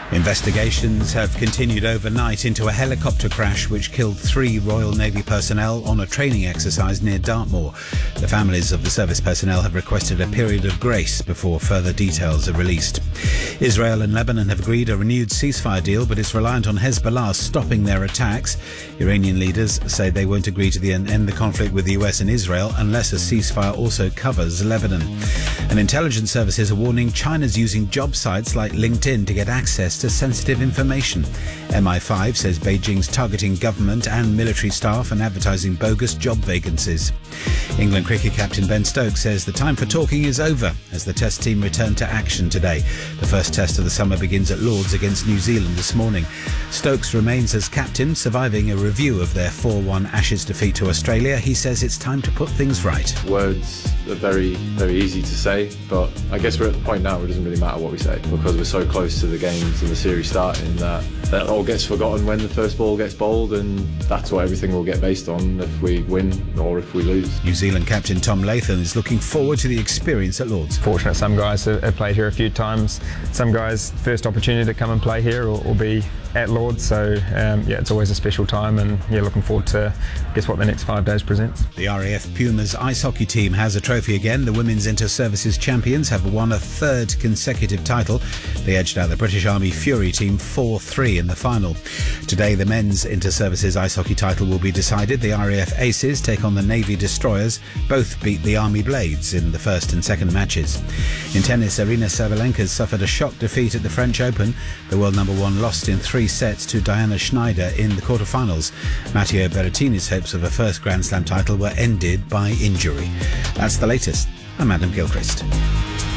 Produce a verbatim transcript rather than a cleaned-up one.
Investigations have continued overnight into a helicopter crash which killed three Royal Navy personnel on a training exercise near Dartmoor. The families of the service personnel have requested a period of grace before further details are released. Israel and Lebanon have agreed a renewed ceasefire deal, but it's reliant on Hezbollah stopping their attacks. Iranian leaders say they won't agree to the end the conflict with the U S and Israel unless a ceasefire also covers Lebanon. And intelligence services are warning China's using job sites like LinkedIn to get access to sensitive information. M I five says Beijing's targeting government and military staff and advertising bogus job vacancies. England cricket captain Ben Stokes says the time for talking is over as the Test team return to action today. The first Test of the summer begins at Lords against New Zealand this morning. Stokes remains as captain, surviving a review of their four one Ashes defeat to Australia. He says it's time to put things right. Words are very, very easy to say, but I guess we're at the point now where it doesn't really matter what we say because we're so close to the games and the series starting that that all gets forgotten when the first ball gets bowled, and that's what everything will get based on if we win or if we lose. New Zealand captain Tom Latham is looking forward to the experience at Lords. Fortunate some guys have played here a few times. Some guys first opportunity to come and play here or, or be at Lords, so um, yeah, it's always a special time, and yeah, looking forward to I guess what the next five days presents. The R A F Pumas ice hockey team has a trophy again. The Women's Inter-Services champions have won a third consecutive title. They edged out the British Army Fury team four three in the final. Today the Men's Inter-Services ice hockey title will be decided. The R A F Aces take on the Navy Destroyers. Both beat the Army Blades in the first and second matches. In tennis, Arina Sabalenka suffered a shock defeat at the French Open. The world number one lost in three sets to Diana Schneider in the quarterfinals. Matteo Berrettini's hopes of a first Grand Slam title were ended by injury. That's the latest. I'm Adam Gilchrist.